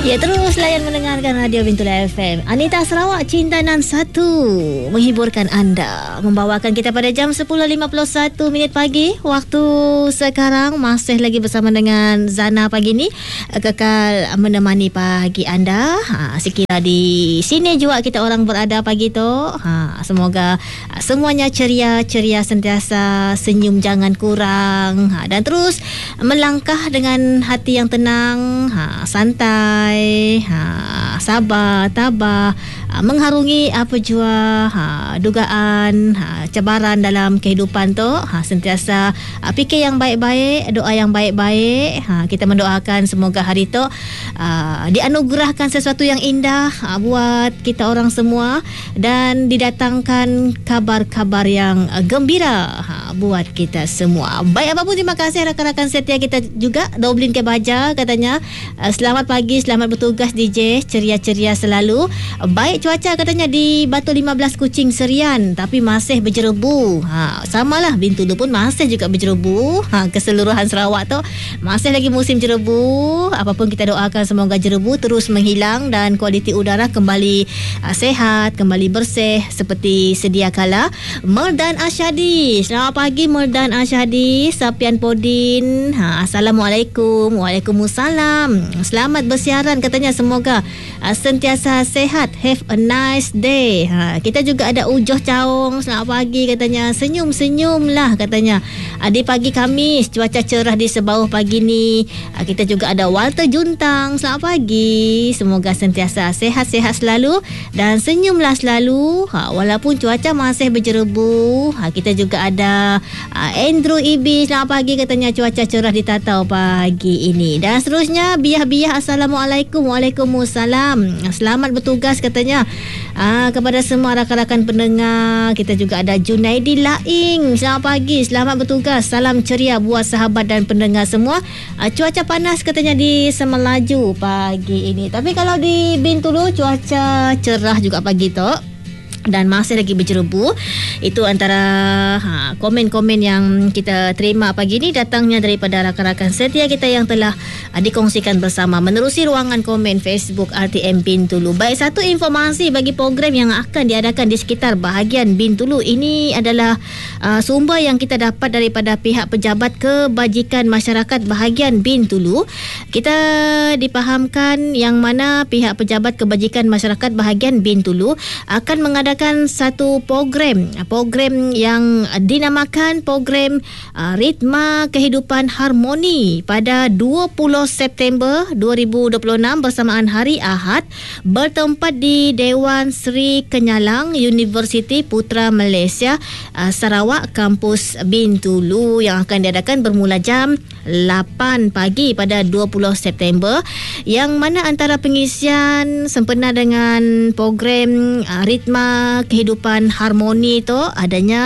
Ya, terus layan mendengarkan Radio Bintulu FM. Anita Sarawak, Cinta Nan Satu menghiburkan anda, membawakan kita pada jam 10.51 pagi. Waktu sekarang masih lagi bersama dengan Zana pagi ni, kekal menemani pagi anda. Sekira di sini juga kita orang berada pagi tu. Semoga semuanya ceria sentiasa, senyum jangan kurang, dan terus melangkah dengan hati yang tenang, santai, sabar, tabah, mengharungi apa jua dugaan, cabaran dalam kehidupan tu. Sentiasa fikir yang baik-baik, doa yang baik-baik. Kita mendoakan semoga hari tu dianugerahkan sesuatu yang indah buat kita orang semua, dan didatangkan kabar-kabar yang gembira buat kita semua. Baik, apapun, terima kasih rakan-rakan setia kita juga. Doblin ke Baja katanya, selamat pagi, selamat bertugas DJ, ceria-ceria selalu. Baik cuaca katanya di Batu 15 Kuching Serian, tapi masih berjerebu. Samalah Bintulu pun masih juga berjerebu. Keseluruhan Sarawak tu masih lagi musim jerebu. Apapun kita doakan semoga jerebu terus menghilang dan kualiti udara kembali sehat, kembali bersih seperti sedia kala. Merdan Asyadi, selamat pagi Merdan Asyadi, Sapian Podin. Assalamualaikum. Waalaikumsalam. Selamat bersiaran katanya, semoga sentiasa sehat. Have a nice day. Kita juga ada Ujoh Caong, selamat pagi katanya, senyum-senyum lah katanya. Di pagi Khamis cuaca cerah di Sebauh pagi ni. Kita juga ada Walter Juntang, selamat pagi, semoga sentiasa sehat-sehat selalu dan senyumlah selalu walaupun cuaca masih berjerebu. Kita juga ada Andrew Ibi, selamat pagi katanya, cuaca cerah di Tatau pagi ini. Dan seterusnya Biah-Biah, Assalamualaikum. Waalaikumsalam. Selamat bertugas katanya kepada semua rakan-rakan pendengar. Kita juga ada Junaidi Laing, selamat pagi, selamat bertugas, salam ceria buat sahabat dan pendengar semua. Cuaca panas katanya di Semelaju pagi ini, tapi kalau di Bintulu cuaca cerah juga pagi tu dan masih lagi berjerebu. Itu antara komen-komen yang kita terima pagi ini, datangnya daripada rakan-rakan setia kita yang telah dikongsikan bersama menerusi ruangan komen Facebook RTM Bintulu. Baik, satu informasi bagi program yang akan diadakan di sekitar bahagian Bintulu. Ini adalah sumber yang kita dapat daripada pihak pejabat kebajikan masyarakat bahagian Bintulu. Kita dipahamkan yang mana pihak pejabat kebajikan masyarakat bahagian Bintulu akan mengadakan satu program yang dinamakan program Ritma Kehidupan Harmoni pada 20 September 2026 bersamaan hari Ahad, bertempat di Dewan Seri Kenyalang Universiti Putra Malaysia Sarawak kampus Bintulu, yang akan diadakan bermula jam 8 pagi pada 20 September, yang mana antara pengisian sempena dengan program Ritma Kehidupan Harmoni itu adanya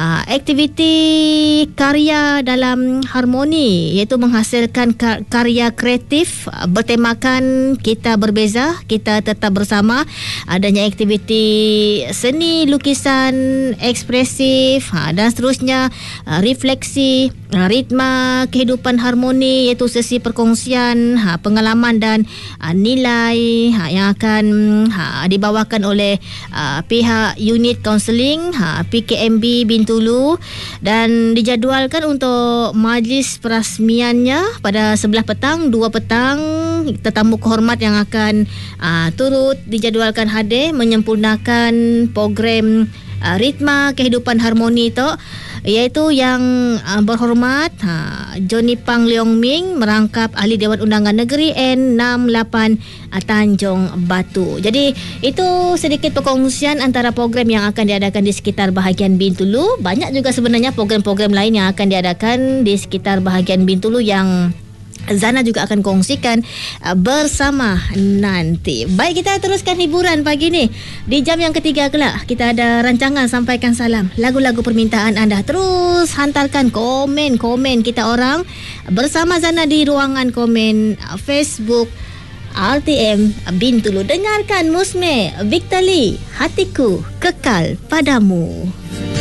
aktiviti karya dalam harmoni, iaitu menghasilkan karya kreatif bertemakan kita berbeza, kita tetap bersama. Adanya aktiviti seni lukisan ekspresif dan seterusnya, refleksi Ritma Kehidupan Harmoni, iaitu sesi perkongsian pengalaman dan nilai yang akan dibawakan oleh pihak unit kaunseling PKMB Bintulu, dan dijadualkan untuk majlis perasmiannya pada 11 petang, 2 petang. Tetamu kehormat yang akan turut dijadualkan hadir menyempurnakan program Ritma Kehidupan Harmoni itu, iaitu yang berhormat Johnny Pang Leong Ming, merangkap Ahli Dewan Undangan Negeri N68 Tanjung Batu. Jadi itu sedikit perkongsian antara program yang akan diadakan di sekitar bahagian Bintulu. Banyak juga sebenarnya program-program lain yang akan diadakan di sekitar bahagian Bintulu yang Zana juga akan kongsikan bersama nanti. Baik, kita teruskan hiburan pagi ni. Di jam yang ketiga kelak kita ada rancangan Sampaikan Salam, lagu-lagu permintaan anda. Terus hantarkan komen-komen kita orang bersama Zana di ruangan komen Facebook RTM Bintulu. Dengarkan Musme Victor Lee, Hatiku Kekal Padamu.